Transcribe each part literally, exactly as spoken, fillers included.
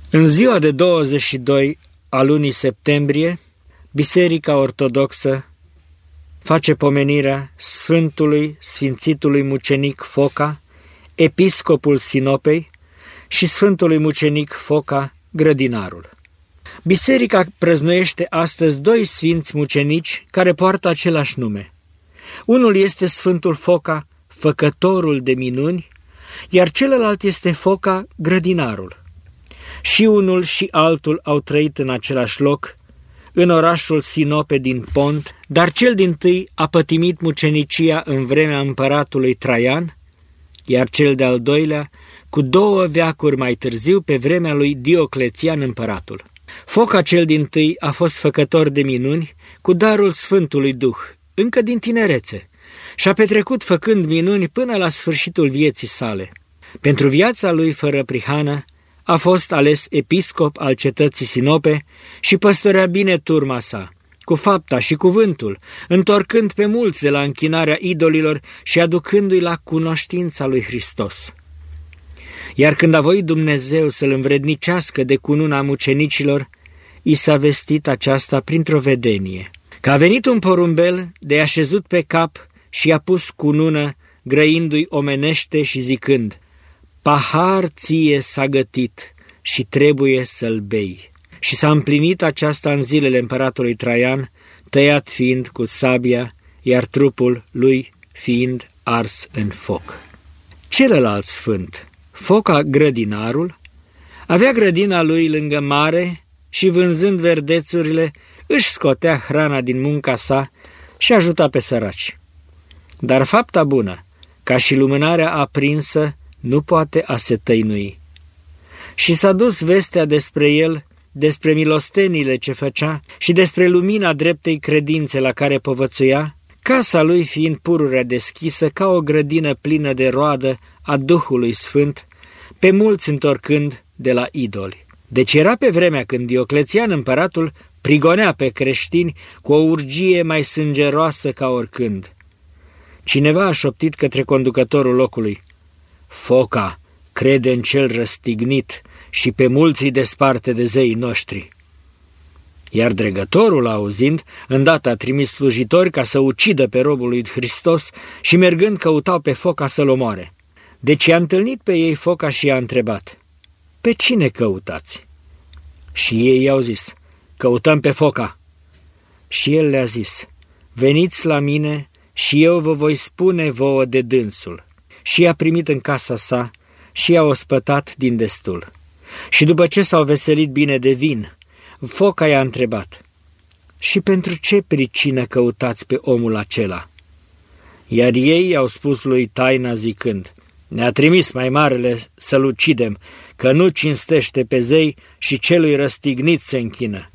În ziua de douăzeci și doi a lunii septembrie, Biserica Ortodoxă face pomenirea Sfântului Sfințitului Mucenic Foca, episcopul Sinopei, și Sfântului Mucenic Foca, grădinarul. Biserica prăznuiește astăzi doi sfinți mucenici care poartă același nume. Unul este Sfântul Foca, făcătorul de minuni, iar celălalt este Foca, grădinarul. Și unul și altul au trăit în același loc, în orașul Sinope din Pont, dar cel dintâi a pătimit mucenicia în vremea împăratului Traian, iar cel de-al doilea cu două veacuri mai târziu, pe vremea lui Dioclețian împăratul. Foca cel dintâi a fost făcător de minuni cu darul Sfântului Duh, încă din tinerețe, și a petrecut făcând minuni până la sfârșitul vieții sale. Pentru viața lui fără prihană a fost ales episcop al cetății Sinope și păstorea bine turma sa, cu fapta și cuvântul, întorcând pe mulți de la închinarea idolilor și aducându-i la cunoștința lui Hristos. Iar când a voit Dumnezeu să-l învrednicească de cununa mucenicilor, i s-a vestit aceasta printr-o vedenie, că a venit un porumbel de așezut pe cap și i-a pus cunună, grăindu-i omenește și zicând: pahar ție s-a gătit și trebuie să-l bei. Și s-a împlinit aceasta în zilele împăratului Traian, tăiat fiind cu sabia, iar trupul lui fiind ars în foc. Celălalt sfânt, Foca grădinarul, avea grădina lui lângă mare și, vânzând verdețurile, își scotea hrana din munca sa și ajuta pe săraci. Dar fapta bună, ca și lumânarea aprinsă, nu poate a se tăinui. Și s-a dus vestea despre el, despre milostenile ce făcea și despre lumina dreptei credințe la care povățuia, casa lui fiind pururea deschisă ca o grădină plină de roadă a Duhului Sfânt, pe mulți întorcând de la idoli. Deci era pe vremea când Dioclețian împăratul prigonea pe creștini cu o urgie mai sângeroasă ca oricând. Cineva a șoptit către conducătorul locului: Foca crede în cel răstignit și pe mulți îi desparte de zeii noștri. Iar dregătorul, auzind, îndată a trimis slujitori ca să ucidă pe robul lui Hristos și mergând căutau pe Foca să-l omoare. Deci i-a întâlnit pe ei Foca și i-a întrebat: pe cine căutați? Și ei i-au zis: căutăm pe Foca. Și el le-a zis: veniți la mine și eu vă voi spune vouă de dânsul. Și i-a primit în casa sa și i-a ospătat din destul. Și după ce s-au veselit bine de vin, Foca i-a întrebat: și pentru ce pricină căutați pe omul acela? Iar ei i-au spus lui taina zicând: ne-a trimis mai marele să-l ucidem, că nu cinstește pe zei și celui răstignit se închină.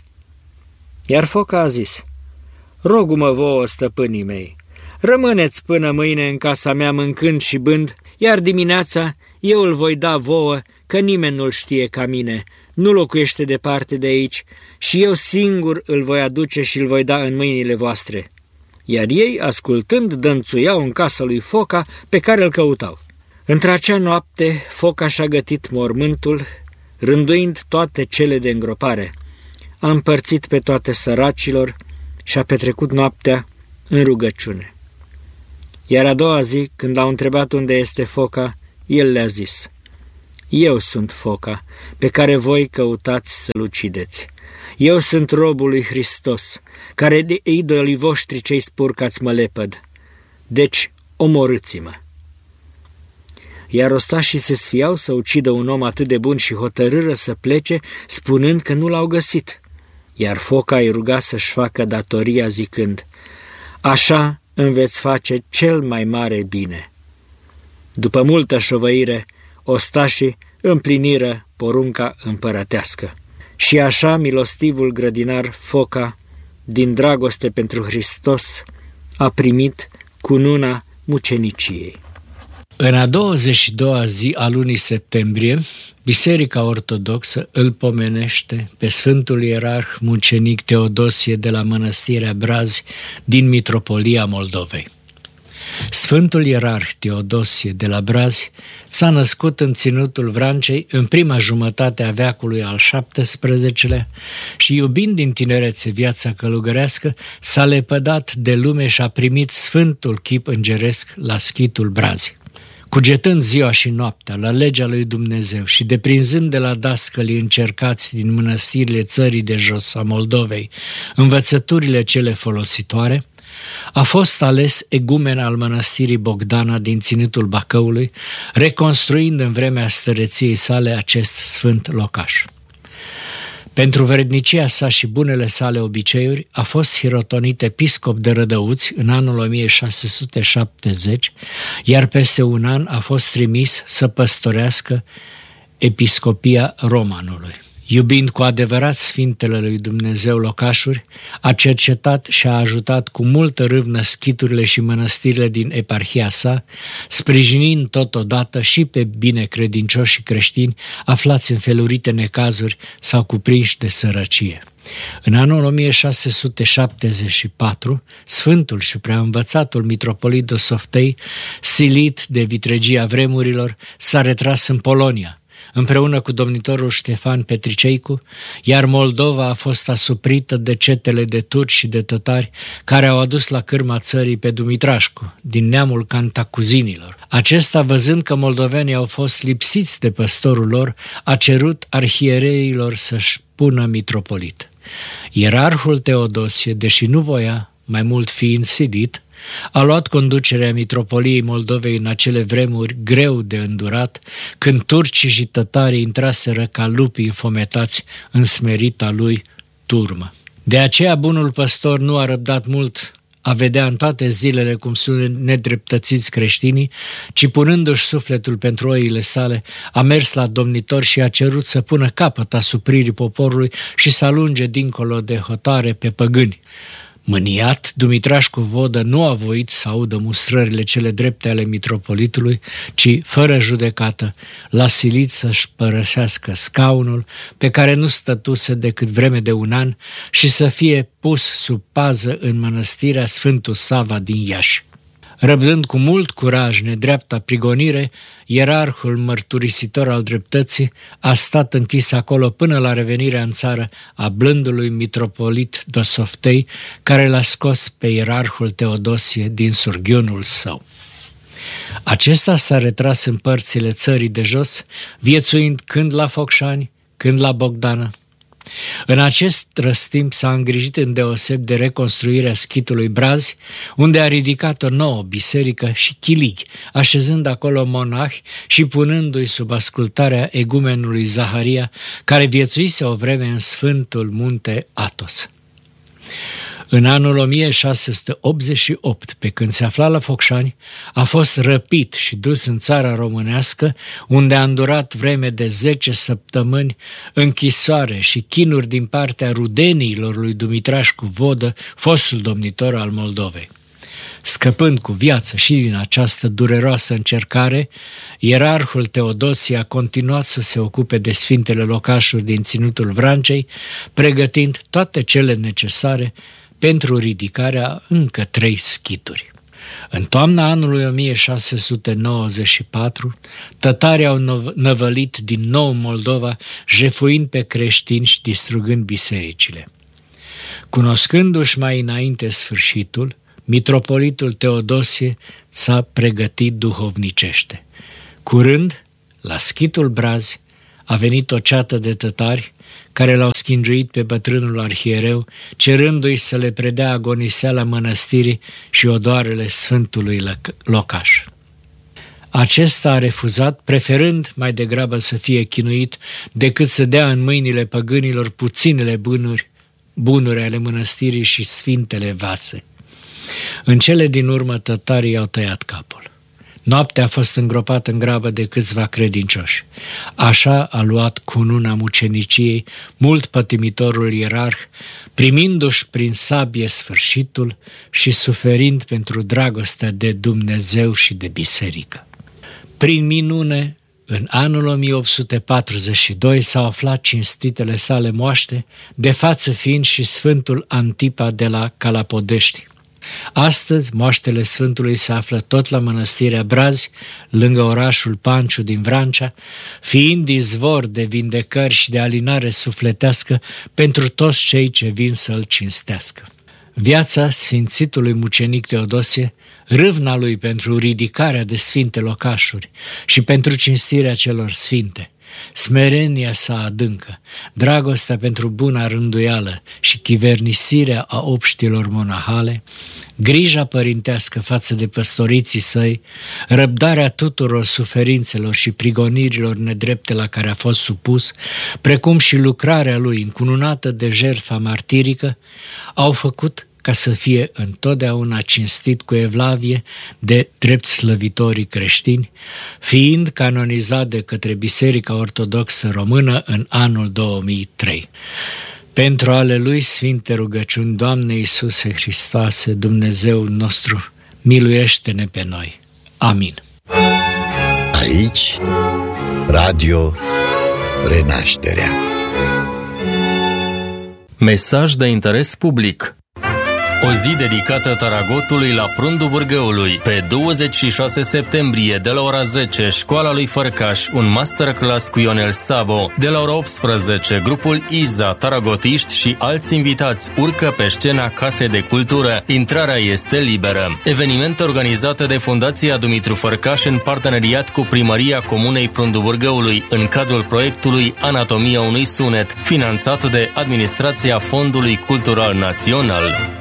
Iar Foca a zis: rogu-mă vouă, stăpânii mei, rămâneți până mâine în casa mea mâncând și bând, iar dimineața eu îl voi da vouă, că nimeni nu-l știe ca mine, nu locuiește departe de aici, și eu singur îl voi aduce și îl voi da în mâinile voastre. Iar ei, ascultând, dănțuiau în casa lui Foca pe care îl căutau. Într-acea noapte, Foca și-a gătit mormântul, rânduind toate cele de îngropare. A împărțit pe toate săracilor și a petrecut noaptea în rugăciune. Iar a doua zi, când l-au întrebat unde este Foca, el le-a zis: eu sunt Foca, pe care voi căutați să-l ucideți. Eu sunt robul lui Hristos, care de idolii voștri cei spurcați mă lepăd. Deci omorâți-mă. Iar ostașii se sfiau să ucidă un om atât de bun și hotărâră să plece, spunând că nu l-au găsit. Iar Foca îi ruga să-și facă datoria zicând: așa îmi veți face cel mai mare bine. După multă șovăire, ostașii împliniră porunca împărătească. Și așa milostivul grădinar Foca, din dragoste pentru Hristos, a primit cununa muceniciei. În a douăzeci și doua zi a lunii septembrie, Biserica Ortodoxă îl pomenește pe Sfântul Ierarh Mucenic Teodosie de la Mănăstirea Brazi din Mitropolia Moldovei. Sfântul ierarh Teodosie de la Brazi s-a născut în ținutul Vrancei în prima jumătate a veacului al șaptesprezecelea și, iubind din tinerețe viața călugărească, s-a lepădat de lume și a primit sfântul chip îngeresc la schitul Brazi. Cugetând ziua și noaptea la legea lui Dumnezeu și deprinzând de la dascălii încercați din mănăstirile țării de jos a Moldovei învățăturile cele folositoare, a fost ales egumen al mănăstirii Bogdana din ținutul Bacăului, reconstruind în vremea stăreției sale acest sfânt locaș. Pentru vrednicia sa și bunele sale obiceiuri a fost hirotonit episcop de Rădăuți în anul o mie șase sute șaptezeci, iar peste un an a fost trimis să păstorească episcopia Romanului. Iubind cu adevărat Sfintele lui Dumnezeu locașuri, a cercetat și a ajutat cu multă râvnă schiturile și mănăstirile din eparhia sa, sprijinind totodată și pe binecredincioși creștini aflați în felurite necazuri sau cuprinși de sărăcie. În anul o mie șase sute șaptezeci și patru, Sfântul și preaînvățatul mitropolit Dosoftei, silit de vitregia vremurilor, s-a retras în Polonia, împreună cu domnitorul Ștefan Petriceicu, iar Moldova a fost asuprită de cetele de turci și de tătari care au adus la cârma țării pe Dumitrașcu, din neamul Cantacuzinilor. Acesta, văzând că moldovenii au fost lipsiți de păstorul lor, a cerut arhiereilor să-și pună mitropolit. Ierarhul Teodosie, deși nu voia, mai mult fiind silit, a luat conducerea mitropoliei Moldovei în acele vremuri greu de îndurat, când turcii și tătarii intraseră ca lupii înfometați în smerita lui turmă. De aceea bunul păstor nu a răbdat mult a vedea în toate zilele cum sunt nedreptățiți creștinii, ci punându-și sufletul pentru oile sale, a mers la domnitor și a cerut să pună capăt asupririi poporului și să alunge dincolo de hotare pe păgâni. Mâniat, Dumitrașcu Vodă nu a voit să audă mustrările cele drepte ale mitropolitului, ci, fără judecată, l-a silit să-și părăsească scaunul pe care nu stătuse decât vreme de un an și să fie pus sub pază în mănăstirea Sfântul Sava din Iași. Răbdând cu mult curaj nedreapta prigonire, ierarhul mărturisitor al dreptății a stat închis acolo până la revenirea în țară a blândului mitropolit Dosoftei, care l-a scos pe ierarhul Teodosie din surghiunul său. Acesta s-a retras în părțile țării de jos, viețuind când la Focșani, când la Bogdana. În acest răstimp s-a îngrijit îndeoseb de reconstruirea schitului Brazi, unde a ridicat o nouă biserică și chiligi, așezând acolo monahi și punându-i sub ascultarea egumenului Zaharia, care viețuise o vreme în Sfântul Munte Athos. În anul o mie șase sute optzeci și opt, pe când se afla la Focșani, a fost răpit și dus în țara românească, unde a îndurat vreme de zece săptămâni închisoare și chinuri din partea rudeniilor lui Dumitrașcu Vodă, fostul domnitor al Moldovei. Scăpând cu viață și din această dureroasă încercare, ierarhul Teodosie a continuat să se ocupe de sfintele locașuri din ținutul Vrancei, pregătind toate cele necesare pentru ridicarea încă trei schituri. În toamna anului o mie șase sute nouăzeci și patru, tătarii au năvălit din nou Moldova, jefuind pe creștini și distrugând bisericile. Cunoscându-și mai înainte sfârșitul, mitropolitul Teodosie s-a pregătit duhovnicește. Curând, la schitul Brazi, a venit o ceată de tătari care l-au schingiuit pe bătrânul arhiereu, cerându-i să le predea agoniseala mănăstirii și odoarele sfântului locaș. Acesta a refuzat, preferând mai degrabă să fie chinuit decât să dea în mâinile păgânilor puținele bunuri, bunuri ale mănăstirii și sfintele vase. În cele din urmă tătarii i-au tăiat capul. Noaptea a fost îngropat în grabă de câțiva credincioși. Așa a luat cununa muceniciei mult pătimitorul ierarh, primindu-și prin sabie sfârșitul și suferind pentru dragostea de Dumnezeu și de biserică. Prin minune, în anul o mie opt sute patruzeci și doi s-au aflat cinstitele sale moaște, de față fiind și Sfântul Antipa de la Calapodești. Astăzi, moaștele Sfântului se află tot la Mănăstirea Brazi, lângă orașul Panciu din Vrancea, fiind izvor de vindecări și de alinare sufletească pentru toți cei ce vin să-l cinstească. Viața sfințitului mucenic Teodosie, râvna lui pentru ridicarea de sfinte locașuri și pentru cinstirea celor sfinte, smerenia sa adâncă, dragostea pentru buna rânduială și chivernisirea a obștilor monahale, grija părintească față de păstoriții săi, răbdarea tuturor suferințelor și prigonirilor nedrepte la care a fost supus, precum și lucrarea lui încununată de jertfa martirică, au făcut ca să fie întotdeauna cinstit cu evlavie de drept slăvitorii creștini, fiind canonizat de către Biserica Ortodoxă Română în anul două mii trei. Pentru ale lui sfinte rugăciuni, Doamne Iisuse Hristoase, Dumnezeul nostru, miluiește-ne pe noi. Amin. Aici, Radio Renașterea. Mesaj de interes public. O zi dedicată Taragotului la Prundul Bârgăului. Pe douăzeci și șase septembrie, de la ora zece, Școala lui Fărcaș, un masterclass cu Ionel Sabo. De la ora optsprezece, grupul Iza, Taragotiști și alți invitați urcă pe scena Casei de Cultură. Intrarea este liberă. Eveniment organizat de Fundația Dumitru Fărcaș în parteneriat cu Primăria Comunei Prundul Bârgăului, în cadrul proiectului Anatomia unui sunet, finanțat de Administrația Fondului Cultural Național.